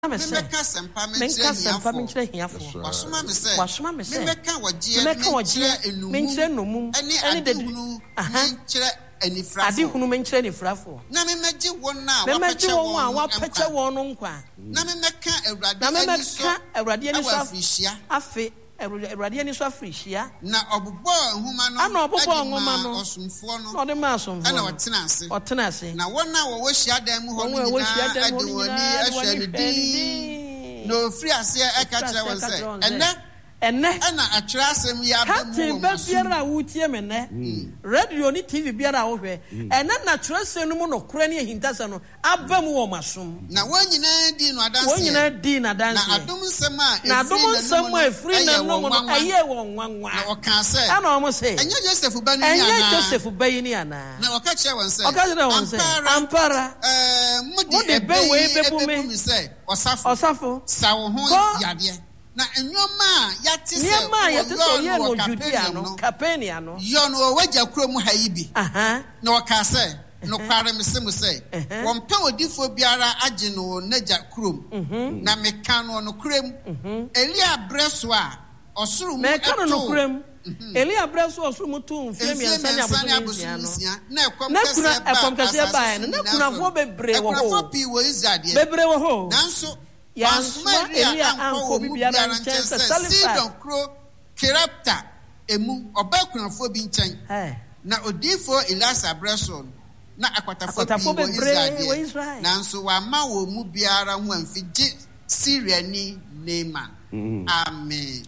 Meka sempa menchire hiafo. Wasoma me se. Meka wajie menchire nomum. Eni de menchire enifrafo. Adi hunu menchire enifrafo. Na me meji won na wapeche won no nkwa. Na me meka Awurade ani so afi Awurade ani so afrihia. Na obobo nhuma no osumfo no. Ode ma asumfo. Ana otena ase. Na wona wo hia dan mu ho no nyina ade woni ahwa ne din. No free ase e ka kire won se. Enne ana atwere asem ya abamu wo so. Biara wutie me ne. Radio ni TV biara wo hwe. Enne na twere asem no mu no kora ne hintasa no abamu wo masom. Na wonyina di no adanse. Na adom nsem a free na no no aye wo nwanwa. Na oka se. Ana omo se. Enye Joseph ba ni ana. Na oka kire won se. Ampara. Mudi be we be bu se. Osafo. Sa wo ho yade. Na enyoma yate se ye no Judea no Capernaum no yo no waja krom ha yi bi na waka se no kware mesem se won pe odifo biara age no naja krom na meka no krom Elia breso a osuru mu eto no krom Elia breso osuru mu to mfie mi ansanya abosunsia na ekom kase ba na kunafo bebre wo ho bebre wo ho nanso Elia anko bibiara nchen se Sidon kro character emu obakunafo bi nchen na odifo Elasa breso na akwatafo bi Israel nanso wa ma wo mu biara ho amfije Syria ni Naaman. Amen.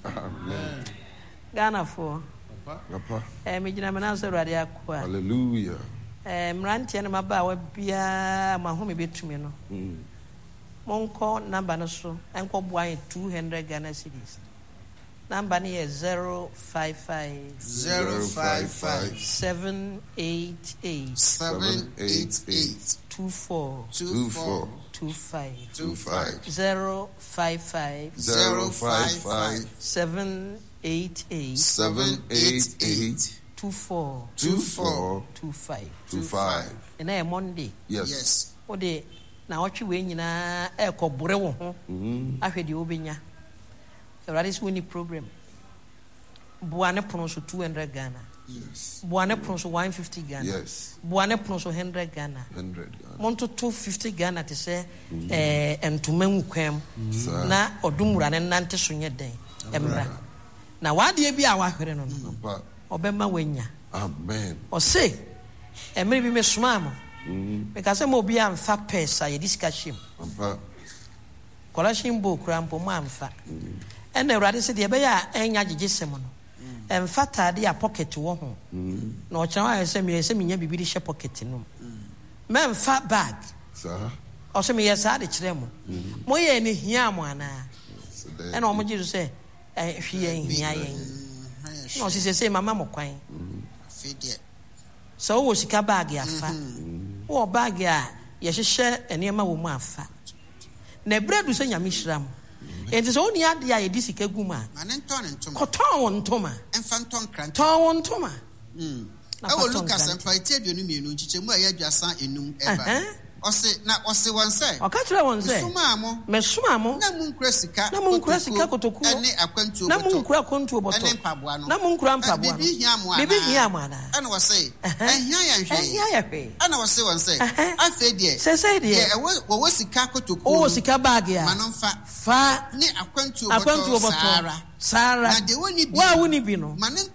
Ghana for papa me gina menanso Awurade akwa. Hallelujah. Mrantie na maba wa bia mahome betumi no. Monko number no so enko boa 200 Ghana cedis. Number ni 055 788 24 055 788 24 and a Monday. Yes. Ode na watch we nyina ekobore wo ho ahwede obenya Awurade so ni program buane pono so 200 Ghana. Yes. Buane pono so 150 Ghana. Yes. Buane pono so 100 Ghana. 100 Ghana. Monto 250 Ghana te se entuma nkwam na odumura ne nante so nye den emra na wade bi a wahwere no no obema wanya. Amen. O say emre bi mesoma mo because mo bi amfa pesa ye discussion collection book rampo mo amfa and Awurade se de be ya enya gigisem no emfa tade a pocket wo ho na o kyan se me nya bibiri she pocket no memfa bag sir o se me yesa de kire mo mo ye ni hia mo ana and o mo giru se hwie hia yen no se mama mo kwan fidie so wo sika bag ya fa wo bag ya ye hwehwe enema wo mu afa na bredu se nyame hyiram enti so oni ade ya ye disika guma ane nton ntoma koton won ntoma emfa nton krant ton won ntoma ewo Lucas empa tie aduonu mienu nchichemu a ye adwasa enum eba ose won say o ka kire won say mesuma mo na mun kura sika kotoku ene akwantu oboto na mun kura akwantu oboto ene mpaboa no na mun kura mpaboa bibi hia mo ana ene wo say ehia ya hwe ana wo say won say afa die say die wo sika kotoku wo sika bag ya manonfa fa ni akwantu oboto Sara na de woni bi wa woni bi no manen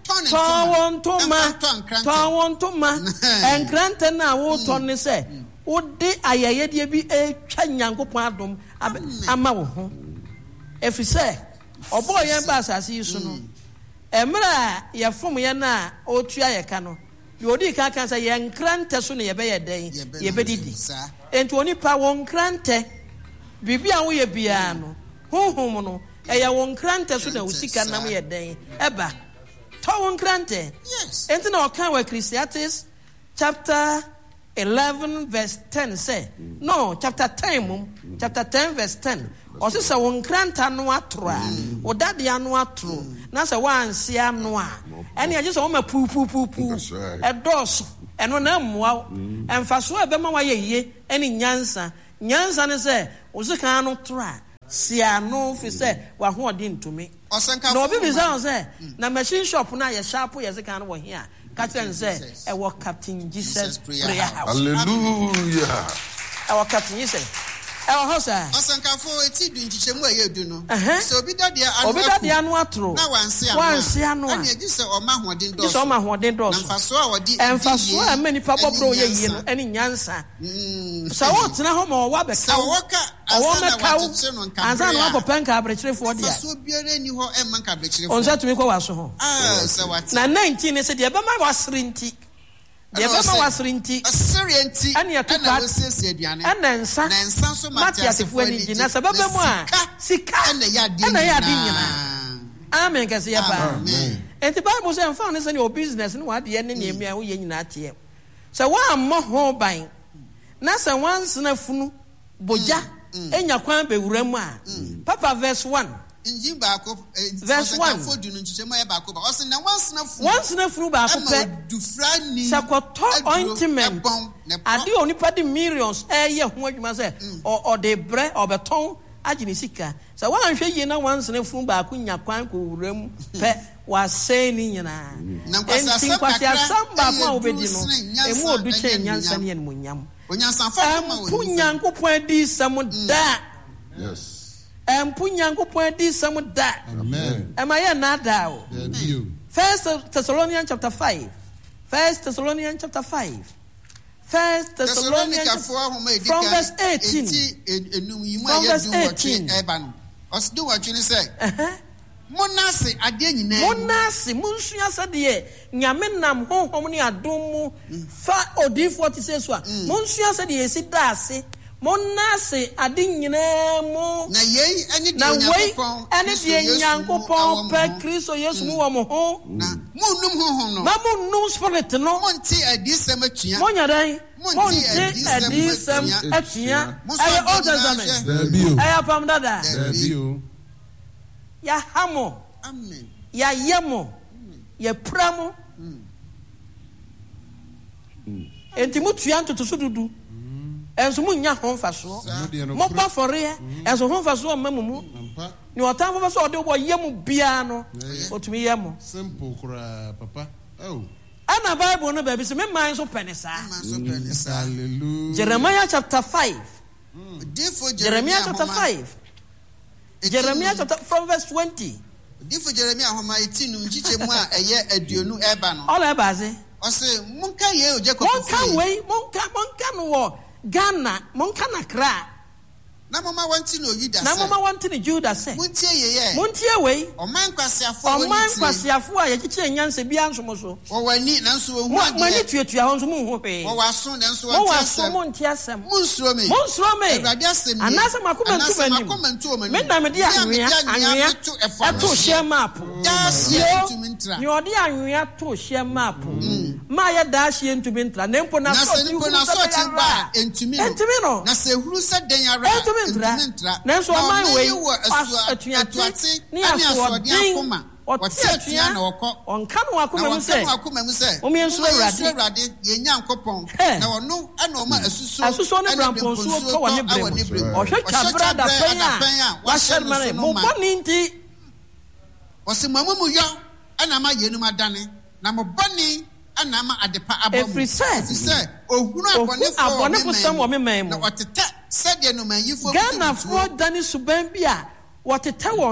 ton won toma enkrante na wo ton ne say ode ayayede bi etwa Nyankopon adom ama wo ho efise obo yen ba asase yisu no emra ye fom ye na otua ye ka no ye odi ka kan say ye nkrante so ne ye be ye den ye bedidi enti oni pa won nkrante bibia wo ye bia no honhom no ye won nkrante so na usika nam ye den eba to won nkrante yes enti na o kan wa Ecclesiastes chapter 11 verse 10 say no chapter 10 verse 10 o se won kranta no atro a o dade anu atro na se wan se anu a ene age se wo ma pu e dos eno na mmoa emfa so e be ma wa ye ene nyansa ne se o se kan no tro a siano fi say wa ho odi ntumi no bi bi say na machine shop na ye sharp ye se kan wo here Captain say e wo Captain Jesus prayer house. Hallelujah. Our Captain Jesus. Our house. Osankafo eti du nchichemu eyedu no. So obi da dia anu atro. Na wanse anu. Ani eji se o ma hoden do. So ma hoden do. Nfaso a wodi. Enfaso a many papa bro ye yi no eni nyansa. So what na ho ma wa be ka. So woka asana watche no nka. Ansa na wa penka abrekyerefo dia. So biare ni ho e manka abrekyerefo. Onsa tumi kwa waso ho. So what. Na 19 ne se de be ma wasrenti. The Bama was rinty, a Syrianty, and your and then son, so much as if when you know, Sika, and the Yadina. Amen, Cassiapa. And the Bible says, found us in your business and what the enemy me are in that year. So one more home buying. Nasa once in a funu, Boja, and your quampe Rema. Papa, verse 1. Verse 1. Once in a fruit back, Sakoto ointment. I do only party millions a year, what you must say, or the bread or baton, Ajinisika. So one show you know once in a fruit back when your quanku room was saying, you know, and think what you are some babo obedino, and more do change Yansan and Munyam. When you're some Punyanko point this some that. Yes. Punyanko point this some that. Amen. Am I not thou? First Thessalonians chapter 5. First Thessalonians chapter 5. First Thessalonians from verse 18. From verse 18. Monase ade nyina. Monase munsuya sade nyame nam honhom ni adom mu fa odifo ti se so a. Munsuya sade esi daase. Monase ade nyina mu. Na yei ani de Onyankopon. Ani de Nyankopon pe Kristo Yesu mu wo mo ho. Na munum honhom no. Ma munum spirit no. Monti adisem atua. Monya dan. Monti adisem atua. Aye Old Testament. Aye pam dada. Ya hamo. Amen. Ya yemo. Ya pramo. Enti mutua ntoto so dudu. Enso munya honfaso. Mo ba fore enso honfaso mamumu. Ni otamfo ba so ode wo yemu bia no. Otumi yemo. Simple kura papa. Oh. Ana Bible no baby se me man so penisa. Hallelujah. Jeremiah chapter 5. Jeremiah chapter 5. Jeremiah chapter from verse 20. Difo Jeremiah homa 18 nchiche mu a eye aduonu eba no. All eba ze. O se monka ye o Jacob. Monka no wo Ghana, monka na kra. Na mama wanti no Judah say. Na mama wanti ni Judah say. Muntie ye. Muntie we. Oman kwasiafo a ye kiche nyanse bia nsomo so. O wani na nso hu ade. Mani tuatua ho nso mu hu pe. O waso na nso wanti asem. Mo wanti asem. Munsuro me. Awurade asem. Anasa makomantu mani. Me na me dia anwea to share map. Ni odi anwea to share map. Ma ya da hye ntumi ntra. Nempo na so timba entumi no. Na se huru se den ara. Nanso aman we atuate ni asodin akoma otiatua na okọ onka no akoma mu se omi enso Awurade ye Nyankopon na ono ana oma asuso ne brampon so to wone brem ohwe kabra da penya wa shermane mo boni nti osimamu yo ana ma yenum adane na mo boni ana ma adepa abamu every say ohunu abonefo sam wo memem na otete said no man you for Ghana for Dani Subambia what a tower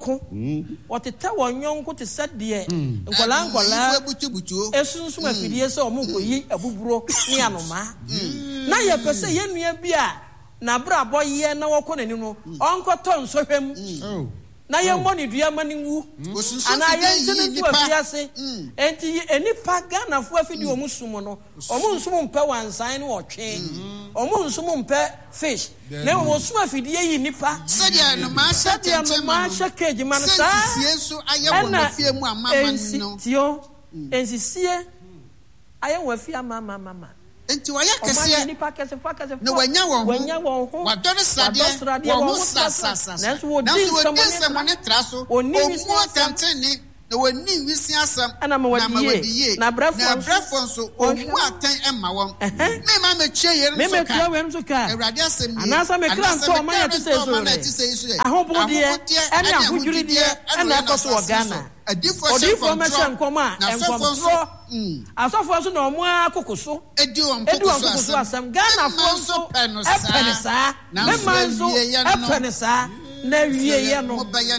nyonko te said de nkola esun so afidie se omo yi abuburo ni anoma na ye pese ye nua bia na bra boye na wokọ nani no onko to nsohwem na ye moni dua mani wu ana ye ntene tu afiase enti enipa Ghana fo afidi omu sumo no omu nsumo mpe wansan ne otwe omu nsumo mpe fish na wo sumo afidi yi nipa sadia no ma sha keji man sa sieso aye wo no fie mu amama no tio ensisie aye wo fie amama enti waya kese na wanya wo ho wadore srade wo sasa na so wo din samone traso omu tantene when you see us, and I'm away. Now, breakfast, or what time am I want? Me, mamma, chair, me make you went to car. And as I'm a grand for my to say, I hope, dear, and I would you, dear, and I was to Ghana. A different information, comma, and control. I saw for no more cocoso. Edu some Ghana for penisa, Nemanzo, penisa, Neviano,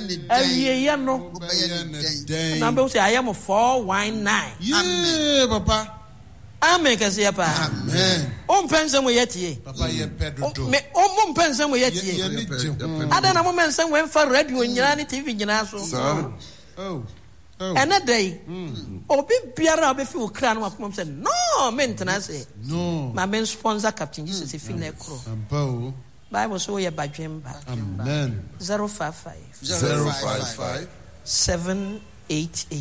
Aviano. Number say I am a 419. Yeah, Papa. I make us here, Amen. Pension we yet ye. Papa, ye pedro. Pension we yet ye. I don't know moment some went for radio in Yanni TV in Nassau. Oh. And a day, Obi Biara before crown of mom said, no, maintenance. No, my main sponsor, Captain Jesus, if you know, Bible so ye by Jim. Amen. 055 788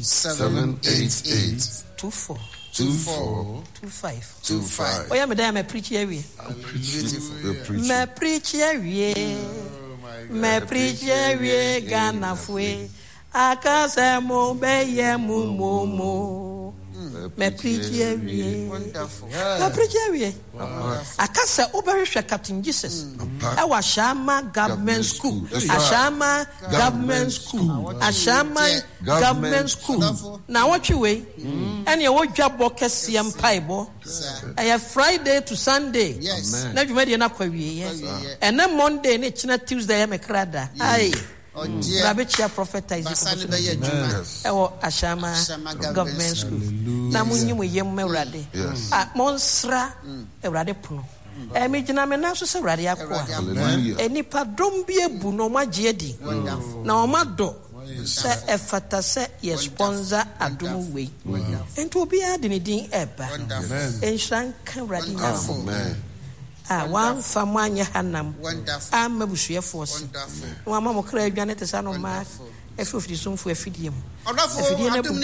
24 25. Oh, yeah, madam, I preach here. Me preach here, Ghana Fue. Akasa mo beye mo me preach here. Me preach here. Akasa oberhwe Captain Jesus. I was Ashama Government School. Ashama Government School. Now what you way? And you what job work CM Paibo. I have Friday to Sunday. Yes. Now you made enough for me. And then Monday, Tuesday, I'm a crada. Aye. Rabbichia prophetizing Ashama Government School. Namunyi mu yem mewrade. Monsra ewrade puno. Emijina me na so se wrade akwa. Enipa dom bi ebu no magye di. Na o mado se efata se ye sponsor adom we. Ento obi ade ne din eba. Enhran kan wrade nyafo. One famanya hanam. I'm a bushia force. One mamma cried Janet as an mark. A 50 soon for a fidium. I don't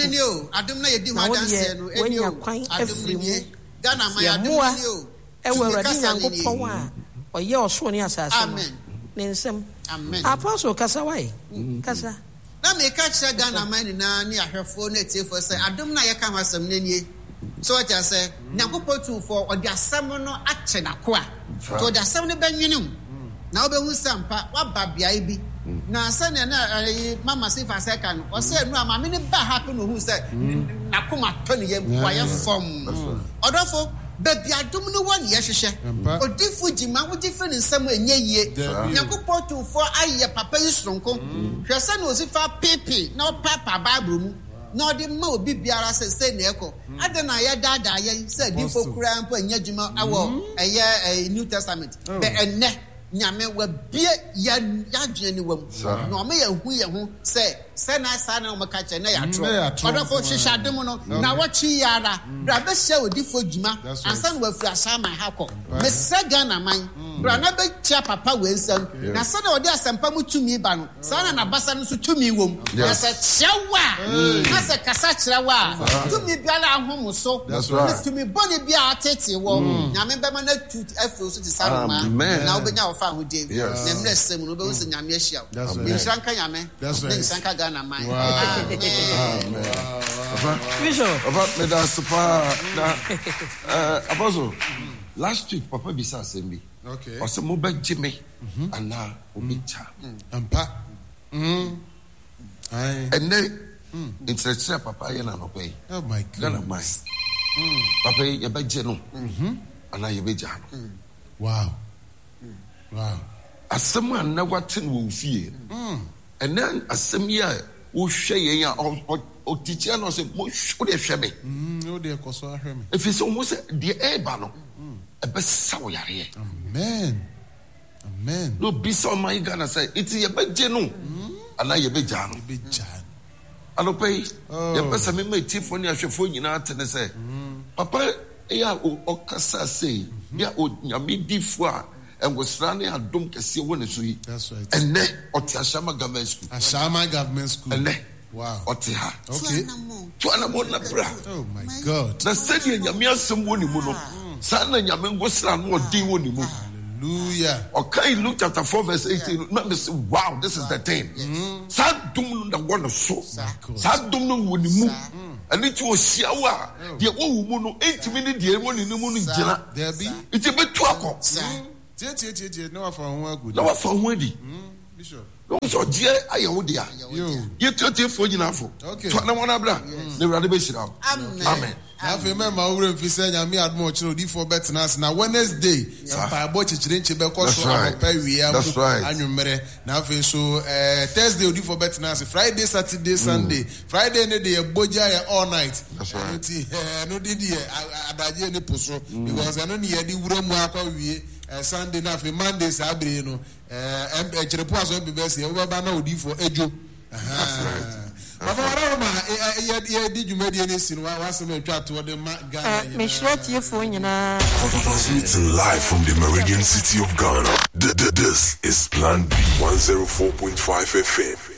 know. When you are quite every way, Ghana, my more. I will ready and go for or your Sony assassin. Ninsem. Apostle Cassaway. Cassa. Now me catch a Ghana man in near her phone. For say, I don't know. I come as some name. So I just say, Nagopo for or their summoner action aqua. So there's some benunum. Now be who sampa, what baby I be. Now, son and Mamma say for a second, or say, no, my minute back happen who said, Nakuma Tony, wire from. Or therefore, but the Adomino one, yes, or different, would different in some way, ye. Nagopo for I, Papa is strong. Her son was if I pepe, no papa Bible. No, the mo be biara say neko. Adana ya dada ya said before kura mpo nyadwuma awo a New Testament. Be enne nyame wa bie ya dwene wam. No me ya hu ye hu say na sana o maka che na ya tro. Odofo hwehwadem no na wachi yara. Bra be hye odifo dwuma ansan wa fi asama hakọ. Me sega na man. Bra na be tia papa we nsam. Na sana odi asempa mu tumi ba no. Sana na basa no so tumi wom. Na se chewa. Na se kasa chewa. Tumi biala ahom so. Tumi boni bia atete wo. Na me be ma na tu afro so ti sana ma. Na obenya wo fa ho de. Na mre sem no be wo se nyame ahia. Nsanka nyame. Nsanka Ghana man. About me that's Apostle. Last week, Papa Bisa sent me. Okay. Or some mobile Jimmy and now Ubicha. And Pa. And then it's a Papa and an obey. Oh my God. Papa, you bet Geno. And I be Jan. Wow. As someone never tin will fear. And then as some year will share or teacher or say, should they share me? No, they are me. If it's almost the air ballon. A best sour here. Amen. No, be so my Ghana say, it's a bed Geno. And I be Jan. I don't pay. The person made tip when you should phone you out and say, Papa, ya o kasa say, ya o nyami di fois. And was running a dum kasi one is we. That's right. And then Ashama Government School. Ashama Government School. And then wow. Otiha. Okay. Oh my God. The said you nyamia someone muno. Sana nyamengo sran mo di woni mu. Hallelujah. Okay, Luke chapter 4 verse 18. Let me say, wow, this is the thing. Sad dum the one of so. Sad dum no wunimu. And it was Shiawa. The woman 8 minutes, the one in the moon in Jena. There be. It's a bit too up. No, for one good. No, for one. Bishop. So, dear, I owe dear. You 30 for enough. Okay. So, no one abra. The radiation. Amen. I remember we said I had more children for better us now Wednesday. I bought a children because that's right. And you marry now so Thursday we for better us Friday, Saturday, Sunday. Friday any day boja all night. That's right. No did adaje any puso because I know near the room we Sunday now for Monday Saturday no cherepo aso be best we ba na odi for ejo. Transmitting live from the Meridian City of Ghana. This is Plan B 104.5 FM.